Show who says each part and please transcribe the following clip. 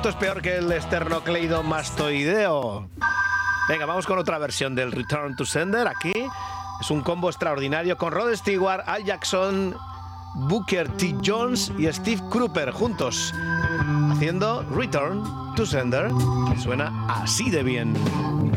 Speaker 1: Esto es peor que el esternocleidomastoideo. Venga, vamos con otra versión del Return to Sender. Aquí es un combo extraordinario con Rod Stewart, Al Jackson, Booker T. Jones y Steve Cropper juntos haciendo Return to Sender. Suena así de bien.